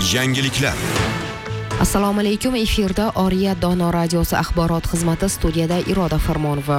Yangiliklar. Assalomu alaykum. Efirda Oriya Dono radiosi axborot xizmati, studiyada Iroda Farmonova.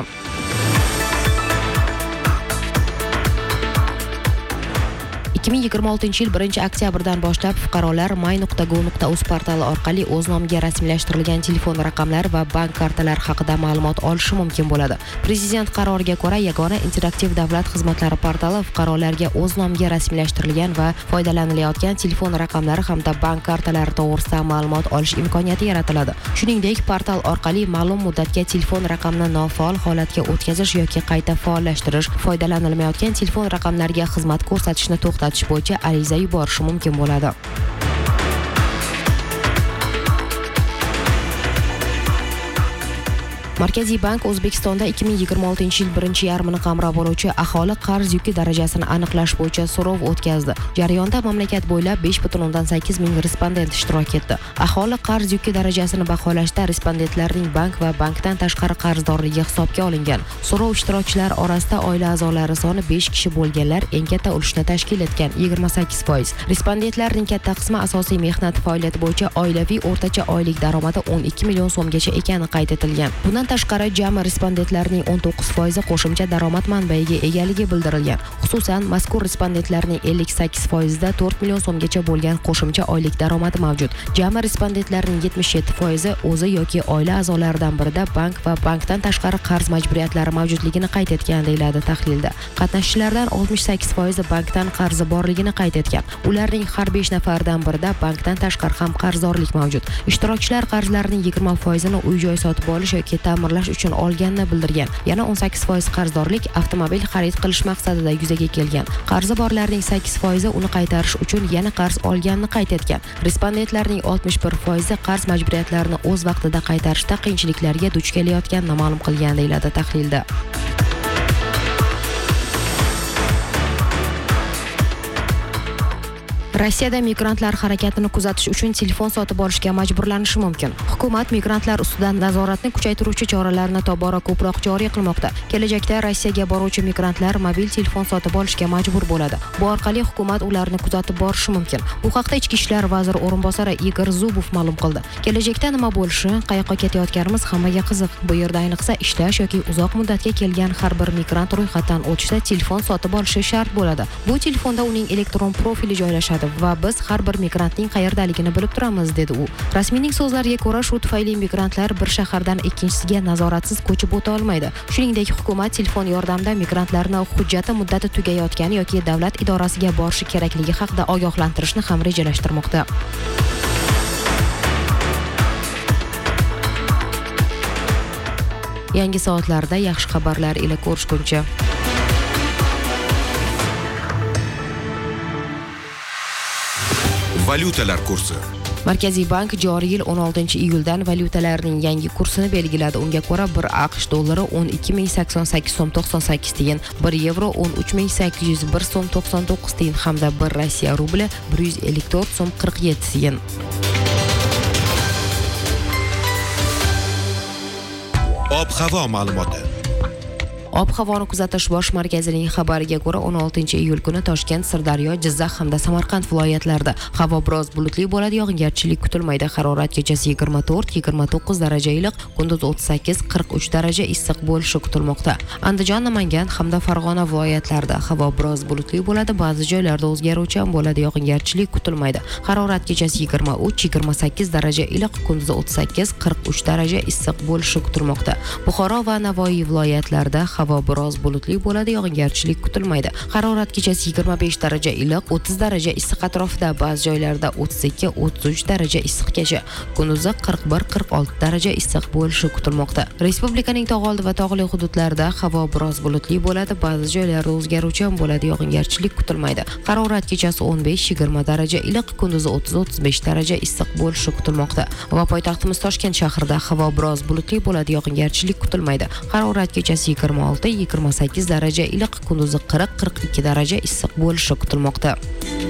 2026-yil 1-oktyabrdan boshlab fuqarolar may.go.uz portali orqali o'z nomiga rasmiylashtirilgan telefon raqamlari va bank kartalari haqida ma'lumot olishi mumkin bo'ladi. Prezident qaroriga ko'ra, yagona interaktiv davlat xizmatlari portali fuqarolarga o'z nomiga rasmiylashtirilgan va foydalanilayotgan telefon raqamlari hamda bank kartalari to'g'risida ma'lumot olish imkoniyati yaratiladi. Shuningdek, portal orqali ma'lum muddatga telefon raqamini nofaol holatga o'tkazish yoki qayta faollashtirish, foydalanilmayotgan telefon raqamlariga xizmat ko'rsatishni to'xtatish bo'yicha ariza yuborishi mumkin bo'ladi. Markaziy bank O'zbekistonda 2026-yil 1-yarmini qamrab oluvchi aholi qarz yuki darajasini aniqlash bo'yicha so'rov o'tkazdi. Jarayonda mamlakat bo'ylab 5.8 ming respondent ishtirok etdi. Aholi qarz yuki darajasini baholashda respondentlarning bank va bankdan tashqari qarzdorligi hisobga olingan. So'rov ishtirokchilari orasida oila a'zolari soni 5 kishi bo'lganlar eng katta ulushni tashkil etgan 28%. Respondentlarning katta qismi asosiy mehnat faoliyati bo'yicha oilaviy o'rtacha oylik daromadi 12 million so'mgacha ekani qayd etilgan. Bundan tashqari jami respondentlarning 19% qo'shimcha daromad manbaiga egaligi bildirilgan. Xususan, mazkur respondentlarning 58% da 4 million so'mgacha bo'lgan qo'shimcha oylik daromadi mavjud. Jami respondentlarning 77% o'zi yoki oila a'zolaridan birida bank va bankdan tashqari qarz majburiyatlari mavjudligini qayd etgan, deyiladi tahlilda. Qatnashchilardan 68% bankdan qarzi borligini qayd etgan. Ularning har 5 nafaridan birida bankdan tashqari ham qarzdorlik mavjud. Ishtirokchilar qarzlarining 20% ni uy-joy sotib olish yoki ta'mirlash uchun olganini bildirgan. Yana 18% qarzdorlik avtomobil xarid qilish maqsadida yuzaga kelgan. Qarzi borlarning 8% uni qaytarish uchun yana qarz olganini qayd etgan. Respondentlarning 61% qarz majburiyatlarini o'z vaqtida qaytarishda qiyinchiliklarga duch kelayotganini ma'lum qilgan, deyiladi tahlilda. Rossiyada migrantlar harakatini kuzatish uchun telefon sotib olishga majburlanishi mumkin. Hukumat migrantlar ustidan nazoratni kuchaytiruvchi choralarni tobora ko'proq joriy qilmoqda. Kelajakda Rossiyaga boruvchi migrantlar mobil telefon sotib olishga majbur bo'ladi. Bu orqali hukumat ularni kuzatib borishi mumkin. Bu haqda Ichki ishlar vaziri o'rinbosari Igor Zubov ma'lum qildi. Kelajakda nima bo'lishi, qayoqqa ketayotganimiz hammaga qiziq. Bu yerda ayniqsa ishlash yoki uzoq muddatga kelgan har bir migrant ro'yxatdan o'tishda telefon sotib olishi shart bo'ladi. Bu telefonda uning elektron profili joylashadi va biz har bir migrantning qayerdaligini bilib turamiz, dedi u. Rasmiyning so'zlariga ko'ra, shu tufayli migrantlar bir shahardan ikkinchisiga nazoratsiz ko'chib o'ta olmaydi. Shuningdek, hukumat telefon yordamida migrantlarni hujjati muddati tugayotgani yoki davlat idorasiga borishi kerakligi haqida ogohlantirishni ham rejalashtirmoqda. Yangi soatlarda yaxshi xabarlar ila ko'rishguncha. Valyutalar kursi. Markaziy bank joriy yil 16-iyuldan valyutalarning yangi kursini belgiladi. Unga ko'ra 1 AQSh dollari 12.088 so'm 98 tiyin, 1 yevro 13.801 so'm 99 tiyin hamda 1 Rossiya rubli 154 so'm 47 tiyin. Ob-havo ma'lumoti. Ob-havoni kuzatish bosh markazining xabariga ko'ra 16-iyul kuni Toshkent, Sirdaryo, Jizzax hamda Samarqand viloyatlarida havo biroz bulutli bo'ladi, yog'ingarchilik kutilmaydi. Harorat kechasi 24-29 daraja iliq, kunduz 38-43 daraja issiq bo'lishi kutilmoqda. Andijon, Namangan hamda Farg'ona viloyatlarida havo biroz bulutli bo'ladi, ba'zi joylarda o'zgaruvchan bo'ladi, yog'ingarchilik kutilmaydi. Harorat kechasi 23-28 daraja iliq, kunduz 38-43 daraja issiq bo'lishi kutilmoqda. Buxoro va Navoiy viloyatlarida havo biroz bulutli bo'ladi, yog'ingarchilik kutilmaydi. Harorat kechasi 25 daraja iliq, 30 daraja issiq atrofida, ba'zi joylarda 32-33 daraja issiqgacha, kunduzi 41-46 daraja issiq bo'lishi kutilmoqda. Respublikaning tog'oldi va tog'li hududlarida havo biroz bulutli bo'ladi, ba'zi joylarda o'zgaruvchan bo'ladi, yog'ingarchilik kutilmaydi. Harorat kechasi 15-20 daraja iliq, kunduzi 30-35 daraja issiq bo'lishi kutilmoqda. Va poytaxtimiz Toshkent shahrida havo biroz bulutli bo'ladi, yog'ingarchilik kutilmaydi. Harorat kechasi 26-28 daraja iliq, kunduzi 40-42 daraja issiq bo'lishi kutilmoqda.